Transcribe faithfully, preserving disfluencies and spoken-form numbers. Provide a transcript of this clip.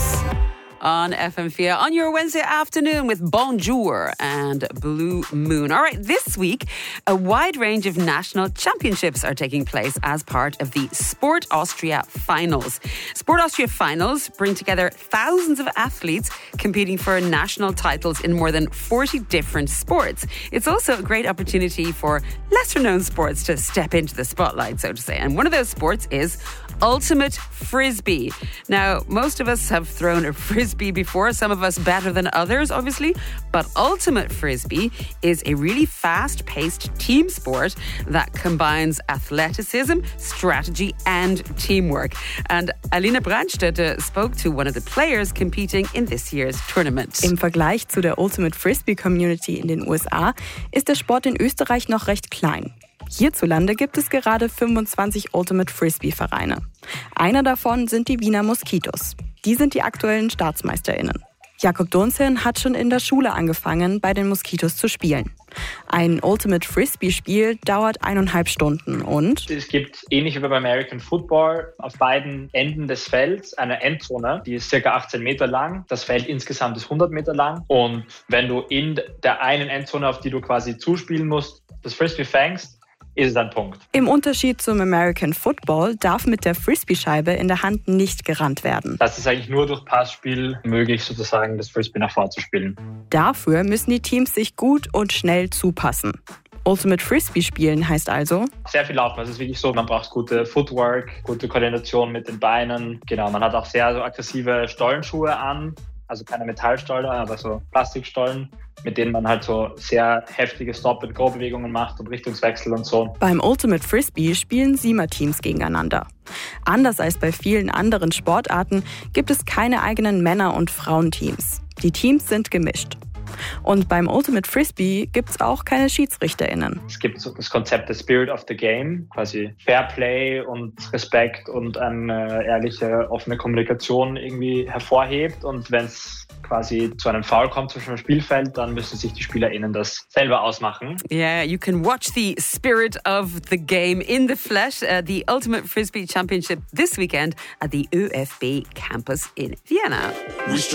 News. On F M four on your Wednesday afternoon with Bonjour and Blue Moon. All right, this week, a wide range of national championships are taking place as part of the Sport Austria Finals. Sport Austria Finals bring together thousands of athletes competing for national titles in more than forty different sports. It's also a great opportunity for lesser-known sports to step into the spotlight, so to say. And one of those sports is ultimate frisbee. Now, most of us have thrown a frisbee before, some of us better than others, obviously, but ultimate frisbee is a really fast-paced team sport that combines athleticism, strategy and teamwork. And Alina Brandstätter spoke to one of the players competing in this year's tournament. Im Vergleich zu der Ultimate Frisbee Community in den U S A ist der Sport in Österreich noch recht klein. Hierzulande gibt es gerade fünfundzwanzig Ultimate Frisbee-Vereine. Einer davon sind die Wiener Moskitos. Die sind die aktuellen StaatsmeisterInnen. Jakob Dunzin hat schon in der Schule angefangen, bei den Moskitos zu spielen. Ein Ultimate Frisbee-Spiel dauert eineinhalb Stunden und es gibt, ähnlich wie beim American Football, auf beiden Enden des Felds eine Endzone, die ist ca. achtzehn Meter lang. Das Feld insgesamt ist hundert Meter lang. Und wenn du in der einen Endzone, auf die du quasi zuspielen musst, das Frisbee fängst, ist es ein Punkt. Im Unterschied zum American Football darf mit der Frisbee-Scheibe in der Hand nicht gerannt werden. Das ist eigentlich nur durch Passspiel möglich, sozusagen das Frisbee nach vorne zu spielen. Dafür müssen die Teams sich gut und schnell zupassen. Ultimate Frisbee spielen heißt also sehr viel Laufen. Also es ist wirklich so, man braucht gute Footwork, gute Koordination mit den Beinen. Genau, man hat auch sehr so aggressive Stollenschuhe an. Also keine Metallstollen, aber so Plastikstollen, mit denen man halt so sehr heftige Stop-and-Go-Bewegungen macht und Richtungswechsel und so. Beim Ultimate Frisbee spielen Siemer-Teams gegeneinander. Anders als bei vielen anderen Sportarten gibt es keine eigenen Männer- und Frauenteams. Die Teams sind gemischt. Und beim Ultimate Frisbee gibt es auch keine SchiedsrichterInnen. Es gibt so das Konzept des Spirit of the Game, quasi Fair Play und Respekt und eine ehrliche, offene Kommunikation irgendwie hervorhebt. Und wenn es quasi zu einem Foul kommt zwischen dem Spielfeld, dann müssen sich die SpielerInnen das selber ausmachen. Yeah, you can watch the spirit of the game in the flesh, uh, the Ultimate Frisbee Championship this weekend at the ÖFB campus in Vienna.